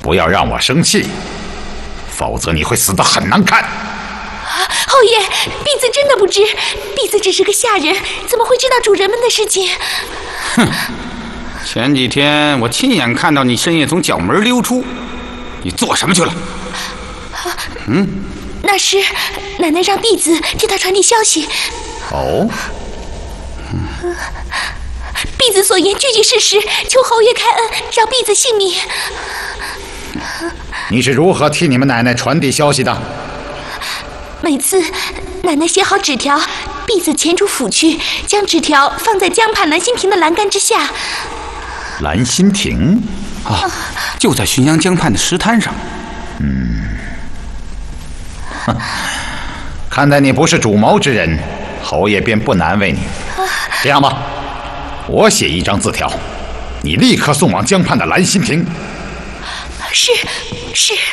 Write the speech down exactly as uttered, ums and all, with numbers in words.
不要让我生气，否则你会死得很难看。 侯爷，婢子真的不知，婢子只是个下人，怎么会知道主人们的事情？ 哼，前几天我亲眼看到你深夜从角门溜出，你做什么去了？嗯， 那是奶奶让婢子替她传递消息。 哦， 嗯，婢子所言句句事实，求侯爷开恩，饶婢子性命。 你是如何替你们奶奶传递消息的？ 每次奶奶写好纸条，婢子潜出府去，将纸条放在江畔兰心亭的栏杆之下。 兰心亭啊，就在浔阳江畔的石滩上。 嗯，看来你不是主谋之人，侯爷便不难为你。这样吧，我写一张字条，你立刻送往江畔的兰心亭。 是是。